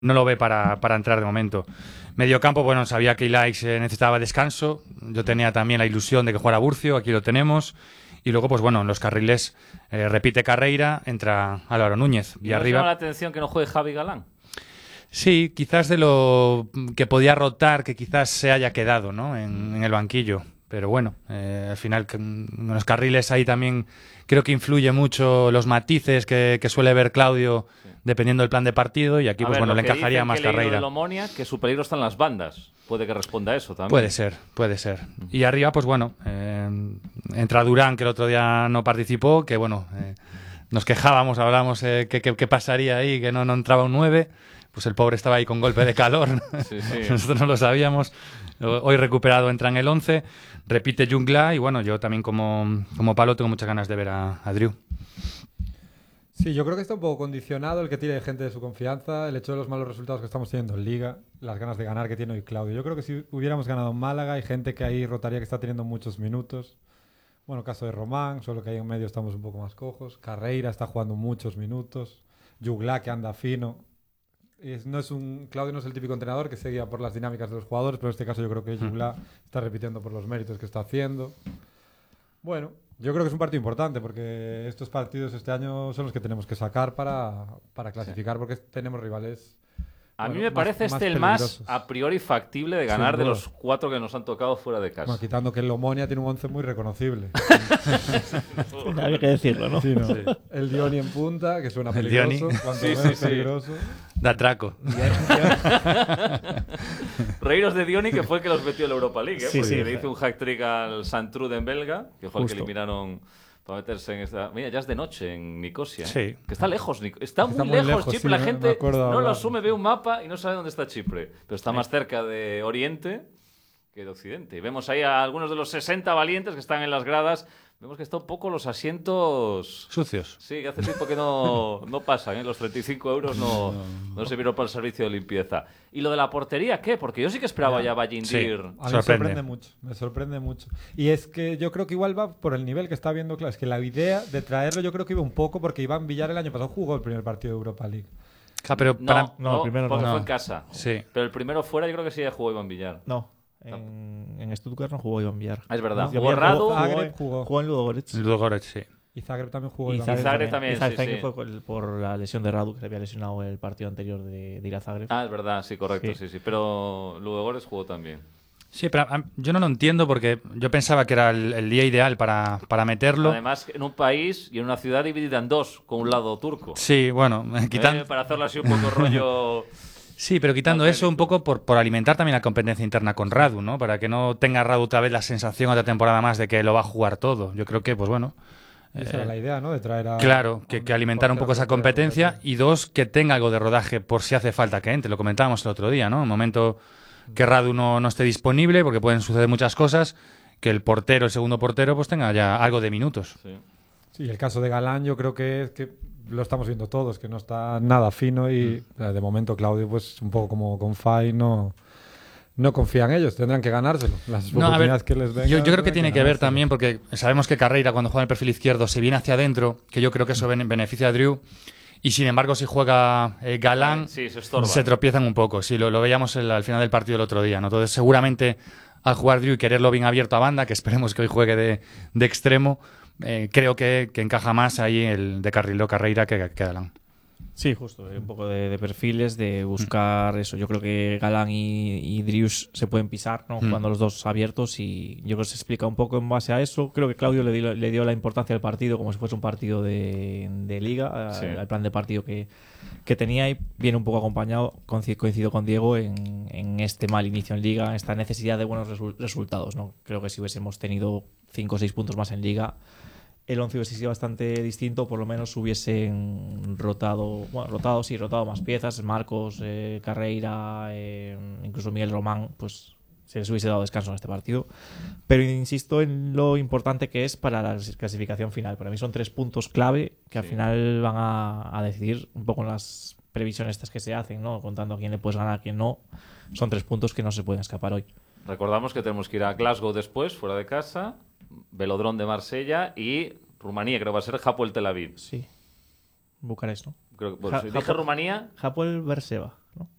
no lo ve para entrar de momento. Mediocampo, bueno, sabía que Ilaix necesitaba descanso. Yo tenía también la ilusión de que jugara Burcio, aquí lo tenemos. Y luego, pues bueno, en los carriles repite Carreira, entra Álvaro Núñez. ¿Y arriba llama la atención que no juegue Javi Galán? Sí, quizás de lo que podía rotar, que quizás se haya quedado, ¿no? en el banquillo. Pero bueno, al final en los carriles ahí también creo que influye mucho los matices que suele ver Claudio dependiendo del plan de partido, y aquí pues bueno, le encajaría más Carreira. De Omonia, que su peligro está en las bandas. Puede que responda a eso también. Puede ser. Y arriba, pues bueno, entra Durán, que el otro día no participó, que bueno, nos quejábamos, hablábamos qué pasaría ahí, que no entraba un 9. Pues el pobre estaba ahí con golpe de calor. Sí. Nosotros no lo sabíamos. Hoy recuperado entra en el 11, repite Jungla, y bueno, yo también como palo tengo muchas ganas de ver a Driu. Sí, yo creo que está un poco condicionado el que tire gente de su confianza, el hecho de los malos resultados que estamos teniendo en Liga, las ganas de ganar que tiene hoy Claudio. Yo creo que si hubiéramos ganado en Málaga, hay gente que ahí rotaría que está teniendo muchos minutos. Bueno, caso de Román, solo que ahí en medio estamos un poco más cojos. Carreira está jugando muchos minutos. Jungla, que anda fino. Claudio no es el típico entrenador que se guía por las dinámicas de los jugadores, pero en este caso yo creo que Jungla está repitiendo por los méritos que está haciendo. Bueno, yo creo que es un partido importante porque estos partidos este año son los que tenemos que sacar para clasificar, porque tenemos rivales. A mí me parece el más a priori factible de ganar de los 4 que nos han tocado fuera de casa. Bueno, quitando que el Omonia tiene un 11 muy reconocible. Había que decirlo, ¿no? Sí, ¿no? Sí. El Dioni en punta, que suena peligroso. Cuanto menos peligroso. Da traco. Reíros de Dioni, que fue el que los metió en la Europa League, porque le hizo un hat-trick al Santrude Belga, que fue el que eliminaron para meterse en esta... Mira, ya es de noche en Nicosia. Sí. Que está lejos. Está muy lejos Chipre. Sí, la gente no lo ahora. asume, ve un mapa y no sabe dónde está Chipre. Pero está más cerca de Oriente que de Occidente. Y vemos ahí a algunos de los 60 valientes que están en las gradas. Vemos que está un poco los asientos... Sucios. Sí, hace tiempo que no pasan, ¿eh? Los 35 euros no sirvieron para el servicio de limpieza. ¿Y lo de la portería qué? Porque yo sí que esperaba ya Vallindir. Sí. A mí me sorprende mucho. Y es que yo creo que igual va por el nivel que está viendo, claro. Es que la idea de traerlo yo creo que iba un poco porque Iván Villar el año pasado jugó el primer partido de Europa League. Pero el primero porque fue en casa. Sí. Pero el primero fuera yo creo que sí jugó Iván Villar. No. En Stuttgart no jugó Iván Villar. Es verdad. Jugó Radu. Jugó en Ludogorets. Ludogorets, sí. Y Zagreb también jugó. Y Zagreb también, sí. Fue por la lesión de Radu, que se había lesionado el partido anterior de ir a Zagreb. Ah, es verdad, sí, correcto, sí. Pero Ludogorets jugó también. Sí, pero yo no lo entiendo porque yo pensaba que era el día ideal para meterlo. Además, en un país y en una ciudad dividida en dos, con un lado turco. Sí, bueno, quitando... Para hacerlo así un poco rollo... Sí, pero quitando eso un poco por alimentar también la competencia interna con Radu, ¿no? Para que no tenga Radu otra vez la sensación otra temporada más de que lo va a jugar todo. Yo creo que, pues bueno... Esa era la idea, ¿no? De traer a... Claro, que alimentar un poco esa competencia, y dos, que tenga algo de rodaje por si hace falta que entre. Lo comentábamos el otro día, ¿no? En el momento que Radu no esté disponible, porque pueden suceder muchas cosas, que el segundo portero, pues tenga ya algo de minutos. Sí, el caso de Galán yo creo que es que lo estamos viendo todos, que no está nada fino y de momento Claudio, pues un poco como con Fay, no confía en ellos, tendrán que ganárselo. Las oportunidades que les vengan. Yo creo que tiene que ver también, porque sabemos que Carreira cuando juega en el perfil izquierdo se viene hacia adentro, que yo creo que eso beneficia a Driu, y sin embargo si juega Galán se tropiezan un poco. Sí, lo veíamos al final del partido el otro día, ¿no? Entonces seguramente al jugar Driu y quererlo bien abierto a banda, que esperemos que hoy juegue de extremo, creo que encaja más ahí el de Carrillo Carreira que Galán. Sí, justo, un poco de perfiles, de buscar eso. Yo creo que Galán y Drius se pueden pisar, ¿no? Jugando los dos abiertos, y yo creo que se explica un poco en base a eso. Creo que Claudio le dio la importancia al partido como si fuese un partido de liga, al plan de partido que tenía, y viene un poco acompañado, coincido con Diego, en este mal inicio en liga, esta necesidad de buenos resultados, ¿no? Creo que si hubiésemos tenido 5 o 6 puntos más en liga, el 11 hubiese sido bastante distinto, por lo menos hubiesen rotado más piezas, Marcos, Carreira, incluso Miguel Román, pues se les hubiese dado descanso en este partido. Pero insisto en lo importante que es para la clasificación final. Para mí son 3 puntos clave que al final van a decidir un poco en las previsiones estas que se hacen, ¿no? Contando a quién le puedes ganar, a quién no. Son 3 puntos que no se pueden escapar hoy. Recordamos que tenemos que ir a Glasgow después, fuera de casa, Velodrón de Marsella y Rumanía, creo que va a ser Hapoel Tel Aviv. Sí. Bucarest, ¿no? Creo que, bueno, si dije Rumanía... Hapoel Berseba. ¿no?